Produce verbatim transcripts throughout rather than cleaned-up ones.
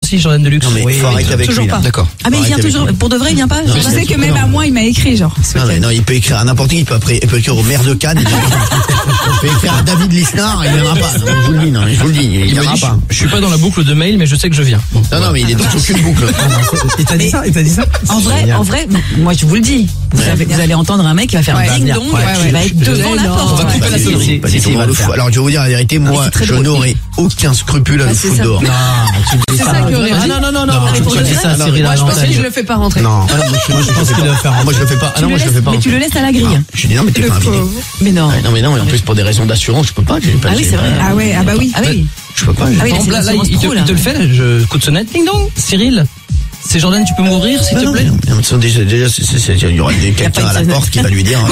Si, Jordan Deluxe. Non mais Oui, faut oui, arrêter avec toujours lui là. pas. D'accord. Ah mais il vient Arrêtez toujours, avec lui. pour de vrai il vient pas? Non, Je sais que même à moi, il m'a écrit, genre. ce Non mais week-end. non, il peut écrire à n'importe qui, il peut, après, il peut écrire au maire de Cannes, il, il peut écrire à David Lisnard, il viendra pas. Non, je vous le dis, non, je vous le dis, il Il m'a viendra dit, pas. je, je suis pas dans la boucle de mail, mais je sais que je viens. Bon. Non non mais il est dans aucune boucle. Il t'a dit ça, il t'a dit ça. En vrai, en vrai, moi je vous le dis. Vous, avez- vous allez entendre un mec qui va faire Ouais. un ding venir. dong, Ouais, qui va être devant la non. porte. On va couper Pas la du sonnerie. tout, pas du Si, tout, si, il va on le le faire. fout. Alors je vais vous dire la vérité, moi c'est très je drôle. n'aurais aucun scrupule à le Ah, c'est foutre ça. dehors. Non, tu me dis C'est ça. ça qui aurait Ah dit. non, non, non, non, Non, tu pour me de dis vrai, ça, non, Cyril, Moi, à je pense que l'antenne. je le fais pas rentrer. Non. Ah non, moi, je, moi, je pense qu'il le faire. Moi je le fais pas. Ah non, moi je le fais pas. Mais tu le laisses à la grille. Ah, je dis non mais t'es pas invité. Mais non. Ouais, non mais non, et en plus pour des raisons d'assurance, je peux pas. j'ai pas Ah oui, j'ai c'est pas- vrai. Ah ouais, ah bah oui. Ah oui. Je peux pas. Ah oui, Par exemple, là, là, il, te, il te le fait, je coup de sonnette, ding dong. Cyril, c'est Jordan, tu peux m'ouvrir, s'il Non, te non, plaît. mais- non, mais déjà, déjà, c'est- c'est- c'est- il y aura des- quelqu'un pas à la une porte qui va lui dire.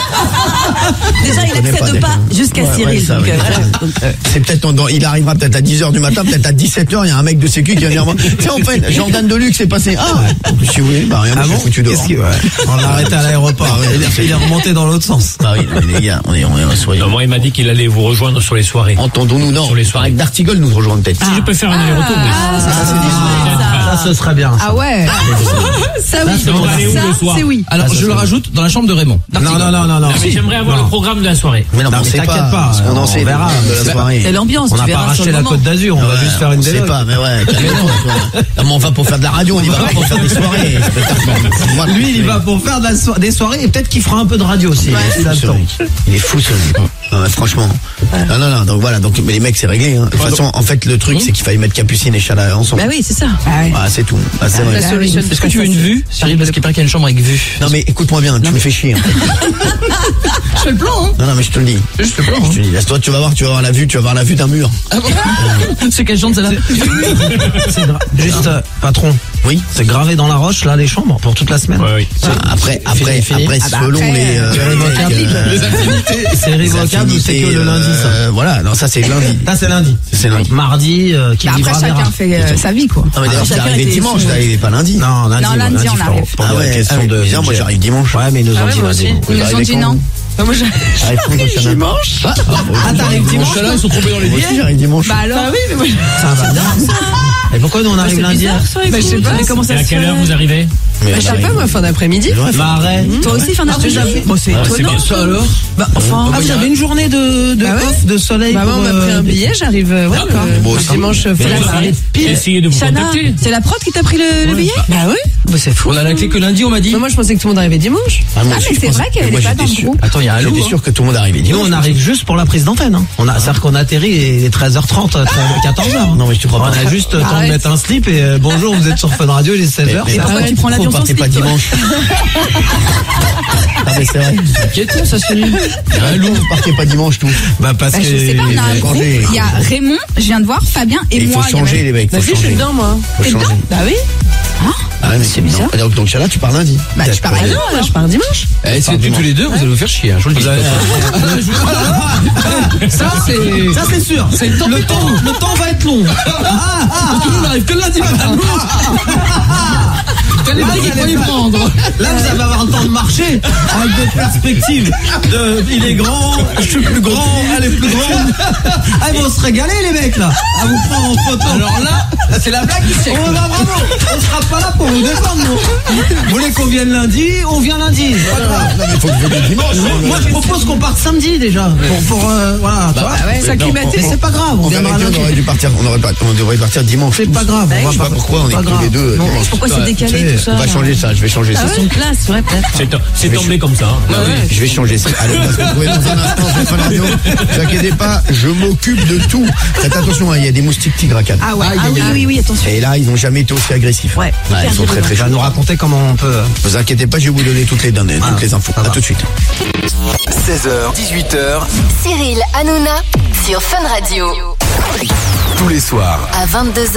Déjà, il connais pas, n'accède pas d'accord. jusqu'à Ouais, ouais, Cyril. ça, donc, oui. euh, voilà. Donc, euh, C'est peut-être dans- il arrivera peut-être à dix heures du matin, peut-être à dix-sept heures, il y a un mec de sécu qui va venir voir. Tiens, en fait, Jordan Deluxe est passé. Ah, si vous voulez, bah rien, Ah moi, je bon suis foutu dehors. Qu'est-ce qu'il- ouais. On l'a arrêté à l'aéroport. Ah ouais, Il est- Il est remonté dans l'autre sens. Bah oui, mais les gars, on est, on est, soyez. Non, moi, il m'a dit qu'il allait vous rejoindre sur les soirées. Entendons-nous, non. Sur les Il paraît soirées. que D'Artigol nous rejoint peut-être. Si je peux faire un aller-retour, oui. Ah, ça, c'est Ça, ce serait bien. Ah ouais. Ça oui. on va aller où Ça, le soir c'est oui. Alors, Ah, ça, je le c'est rajoute dans la chambre de Raymond. Non, non, non, non, non. Ah, mais j'aimerais avoir Non. le programme de la soirée. Mais non, Non, on mais sait t'inquiète pas. pas, Parce qu'on on en sait verra. de la soirée. C'est l'ambiance, On tu n'a pas verras sur racheté le la moment. Côte d'Azur, on va Ouais, juste faire une on sait déloge. pas, mais ouais, calmez-vous, toi. Non, mais on va pour faire de la radio, on y va pas pour faire des soirées. Moi, Lui, il va pour faire de la so- des soirées et peut-être qu'il fera un peu de radio aussi. Il a le ce temps. mec. Il est fou ce mec. Non, mais franchement. Non, non, non. Donc voilà. Donc, mais les mecs, c'est réglé. Hein. De toute façon, en fait, le truc, c'est qu'il fallait mettre Capucine et Chala ensemble. Bah oui, c'est ça. Ah ouais. Ah, c'est tout. Ah, c'est vrai. La solution. Est-ce que tu veux une vue, Cyril? Parce qu'il paraît qu'il y a une chambre avec vue. Non, mais écoute-moi bien. Tu me fais chier. En fait. Je fais le plan, hein. Non, non, mais je te le dis. Je fais le plan, Je hein. te le dis. Laisse-toi, tu vas voir, tu vas voir la vue, tu vas voir la vue d'un mur. Ah bon? C'est quelle chambre, celle-là? C'est gra- Juste, euh, patron. Oui. C'est gravé dans la roche, là, les chambres, pour toute la semaine. Ouais, oui. Ah, Après, après, fini. après, Ah bah selon après, les, euh, c'est révocable. mecs, euh, Les affinités. C'est les révocable ou c'est que affinités, le lundi, ça? euh, Voilà. Non, ça, c'est lundi. Ça, c'est lundi. C'est lundi. Mardi, euh, qui Bah, vivra après, verra. chacun fait euh, sa vie, quoi. Non, mais d'ailleurs, c'est chacun arrivé était dimanche, sous- là, il est pas lundi. Non, lundi, Non, bon, lundi, on faut- arrive. pour Ah des ouais, questions ah, de bizarre, moi, budget. j'arrive dimanche. Ouais, mais ils nous Ah ont ouais, dit moi lundi. aussi. bon. Ils nous ont arrivez dit quand non. Bah, moi, je- J'arrive quand, Chana dimanche. Ah, Ah, t'arrives dimanche? Là, ils sont trompés dans les moi billets. aussi, j'arrive dimanche. Bah alors. Bah oui, mais moi. Ça va bien. Et pourquoi nous on arrive lundi? bizarre, ça, Bah, je sais pas. mais comment Et ça à se quelle fait? heure vous arrivez? Mais Bah, je sais j'arrive. pas, moi, fin d'après-midi. Bah arrête. Toi aussi, fin d'après-midi. Bon, c'est Ah, c'est étonnant. bien Ça alors? Bah, enfin, Ah, vous avez une journée de, de Bah ouais. off, de soleil Bah, moi, pour, on m'a pris euh, un billet, j'arrive, euh, ouais, D'accord. le Moi aussi. dimanche, euh, fin Mais de vous soirée. avez pile. essayé de vous Chana, contacter. c'est la prod qui t'a pris le, le billet? Bah oui. Bah, c'est fou. On a la clé que lundi, on m'a dit. Bah, moi, je pensais que tout le monde arrivait dimanche. Ah, moi Ah, aussi, mais je c'est pensais- vrai qu'elle mais moi, est pas j'étais dans le sûr- groupe. Attends, il y a un loup. J'étais sûr que tout le monde arrivait Nous dimanche. on arrive juste pour la prise d'antenne. Hein. On a, c'est-à-dire qu'on atterrit il est treize heures trente, quatorze heures. Non, mais je te crois On pas. a juste le temps de Arrête. mettre un slip et euh, bonjour, vous êtes sur Fun Radio, il est seize heures. Mais- Et mais pourquoi arrête, tu prends l'avion Vous sans partez pas slip, toi? dimanche. Ah, mais c'est vrai. Inquiétant, ça, c'est nul. Un loup, vous partez pas dimanche, tout. Bah parce Bah, que je sais pas, on a un il groupe. congé. Il y a Raymond, je viens de voir, Fabien et Et il faut moi. il y a changer, même- les mecs. Bah Faut si, je suis changer. dedans, moi. Faut T'es changer. dedans? Bah oui. Ah, mais c'est bizarre. Donc, donc, là, tu pars lundi. Bah, je pars lundi, là, je pars dimanche. Eh, si tous tous les deux, vous allez vous faire chier, hein, je vous le dis. Ça, c'est. ça c'est sûr. C'est le temps. Le temps, le temps va être long. Tout le monde arrive que lundi matin. T'as les briques, il faut y prendre. Là, vous allez avoir le temps de marcher avec des perspectives de il est grand, je suis plus grand, elle est plus grande. Ah, ils vont se régaler, les mecs, là, à vous prendre en photo. Alors là, c'est la blague du siècle. On va vraiment, on sera pas là pour vous défendre, nous. Vous voulez qu'on vienne lundi, on vient lundi. C'est pas grave. Non, mais il faut que vous veniez dimanche. Moi, je propose qu'on parte samedi déjà. Pour, pour euh, voilà, tu vois. Ah ouais, s'acclimater. Mais c'est pas grave, on En viendra vérité, on lundi. aurait dû partir, on aurait pas, on devrait partir dimanche. C'est pas grave. Je on sais va pas pourquoi on est pas tous grave. les deux Non. dimanche. Pourquoi c'est Ouais, décalé, c'est- tout ça? On va changer ça, je vais changer ça. Son classe, ouais, peut-être. C'est c'est tombé comme ça. hein. Je vais changer ça. Allez, on va se retrouver dans un instant sur Fun Radio. Ne vous inquiétez pas, je m'occupe de tout. Faites attention, hein, il y a des moustiques tigres à Cannes. Ah ouais. Ah oui, oui, oui, attention. Et là, ils n'ont jamais été aussi agressifs. Ouais. Ils sont très très Tu vas chauds. nous raconter comment on peut. euh, Ne vous inquiétez pas, je vais vous donner toutes les données, toutes les infos. ça À va. tout de suite. seize heures, dix-huit heures, Cyril Hanouna sur Fun Radio. tous les soirs. À vingt-deux heures.